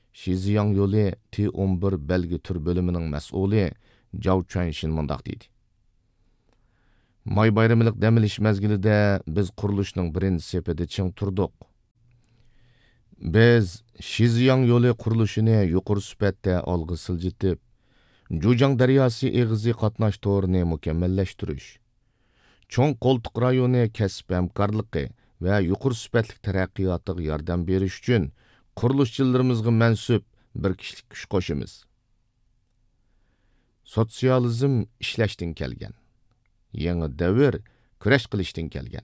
Шизияң yo'li T11 belgi tür bölümünün məsulü Zhao Chuanshin mundaq deydi. May bayramlıq dam olish mezgilida biz qurilishning birinchi sepida ching turdik. Biz Shiziyang yo'li qurilishini yuqori sifatda olg'a siljitib, Jujang daryosi eg'izi qatnash to'rini mukammallashtirish, cho'ng qo'ltiq rayoni kasb hamkorligi va yuqori sifatli taraqqiyotiga yordam berish uchun qurilishchilarimizga mansub bir kishilik kuch qo'shimiz. Sotsializm ishlashdan kelgan. Yangi davr kurash qilishdan kelgan.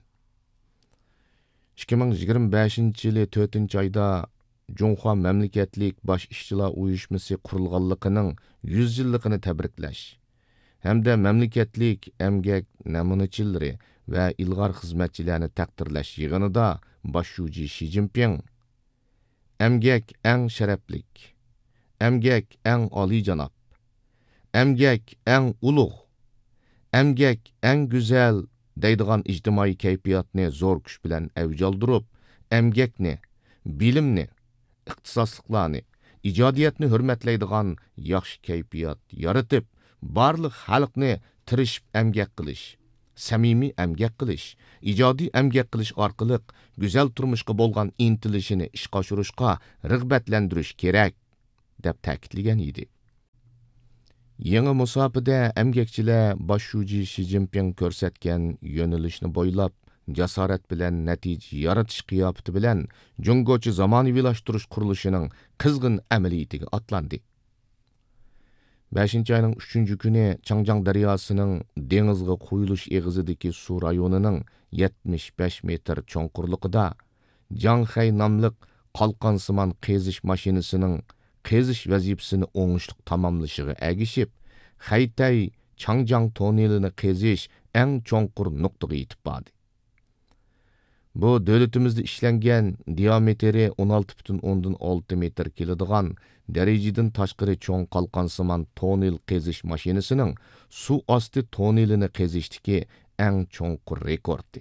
2025-yili 4-oyda Junxo mamlakatlik bosh ishchilar uyushmasi qurilganligining 100 yilligini tabriklash hamda mamlakatlik emgak namunachilari va ilg'or xizmatchilarni taqdirlash yig'inida boshlovchi Shi Jinping emgak eng sharaflik, emgak eng oliyjanob, emgak eng ulug', emgak eng go'zal deydigan ijtimoiy kayfiyatni zo'r kuch bilan avjoldirib, emgakni, bilimni, ixtisosliklarni, ijodiyatni hurmatlaydigan yaxshi kayfiyat yaratib, barliq xalqni tirishib emgak qilish, samimiy emgak qilish, ijodiy emgak qilish orqali go'zal turmushga bo'lgan intilishini ishga oshirishga rag'batlantirish kerak deb ta'kidlagan edi. Yangi musofada emgakchilar boshlovchi Shi Jinping ko'rsatgan yo'nalishni bo'ylab jasorat bilan natija yaratish qiyofati bilan Jungochi zamonaviylashtirish qurilishining qizg'in amaliyatiga otlandi. 5-oyning 3-kuni Changjang daryosining dengizga quyilish eg'izidagi suv rayonining 75 metr cho'nqurligida Jianghay nomli qalqonsimon qazish mashinasining qazish vazifasini o'ngishli tamomlashiga ergishib, Xaytay Changjang tonelini qazish eng cho'nqur nuqtaga yetib bordi. Bu davlatimizda ishlangan diametri 16,6 metr keladigan darajadan tashqari cho'ng qalqonsimon tonel qazish mashinasining suv osti tonelini qazishdagi eng cho'nqur rekordi.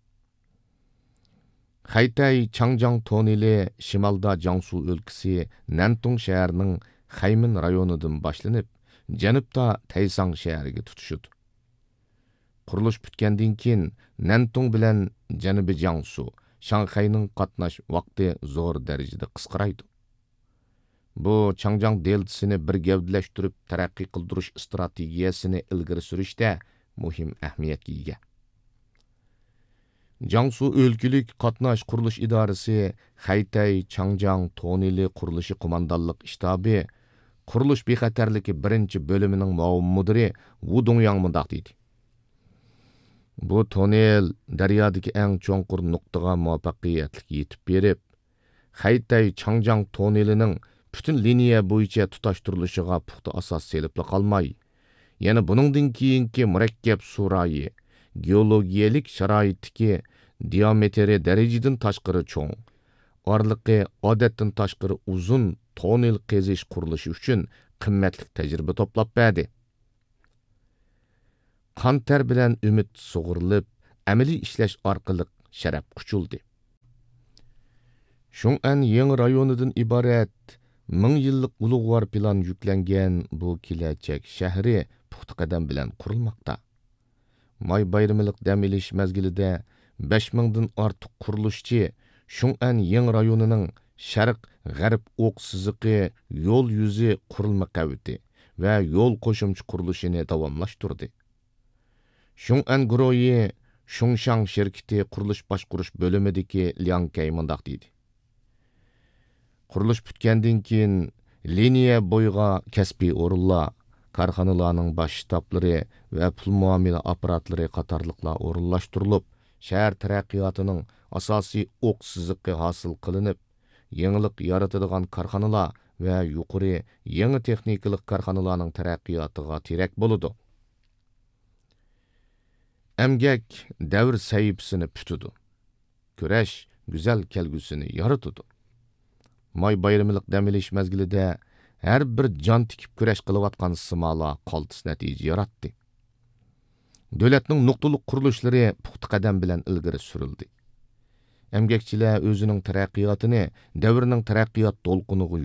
Xaytay Changjang toneli shimolda Jiangsu o'lkasi Nantong shahrining Xaymin rayonidan boshlanib, janubda Taysang shahriga tutishadi. Qurilish bitgandan keyin Nantong bilan janubiy Jiangsu, Shanxayning qatnash vaqti zo'r darajada qisqaraydi. Bu Changjang deltasini bir gavdalashtirib taraqqiy qildirish strategiyasini ilgari surishda muhim ahamiyatga ega. Jiangsu o'lkalik qatnash qurilish idorasi Xaytay Changjang toneli qurilishi qo'mondonlik shtabi qurilish bexatarligi birinchi bo'limining muavin mudiri Wu Dongyang mundaq deydi. Bu tonel daryodagi eng cho'nqur nuqtaga muvaffaqiyatli yetib berib, Xaytay Changjang tonelining butun liniya bo'yicha tutashtirishiga puxta asos selib qolmay, yana buningdan keyingi murakkab surayi geologiyalik sharoitdagi diametri darajadan tashqari cho'ng, orliqi odatdan tashqari uzun tonel qazish qurilishi uchun qimmatli tajriba to'plab berdi. Qon ter bilan umid sug'urilib, amaliy ishlash orqali sharaf quchildi. Shun'an yangi rayonidan iborat 1000 yillik ulug'vor plan yuklangan bu kelajak shahri puxta qadam bilan qurilmoqda. May bayramlik dam olish mezgilida 5000 dan ortiq qurilishchi Shun'an yangi rayonining sharq-g'arb o'q siziqi yo'l yuzi qurilma qaviti va yo'l qo'shimcha qurilishini davomlashtirdi. Shun'an guruhi Shunshang shirkati qurilish boshqarish bo'limidagi Liang Kay mundaq deydi. Qurilish bitgandan keyin liniya bo'yiga kasbiy o'rinlar, korxonalarning bosh shtablari va pul muomala apparatlari qatorliqlar o'rinlashtirilib, shahar taraqqiyotining asosiy o'q siziqi hosil qilinib, yangilik yaratadigan korxonalar va yuqori yangi texnikalik korxonalarning taraqqiyotiga terak bo'ladi. Emgak davr sayibsini putudi. Kurash go'zal kelgusini yaratadi. May bayramlik dam olish mezgilida har bir jon tikib kurash qilayotgan simolar qaltis natija yaratdi. Davlatning nuqtalik qurilishlari puxta qadam bilan ilgari surildi. Emgakchilar o'zining taraqqiyotini davrning taraqqiyot to'lqiniga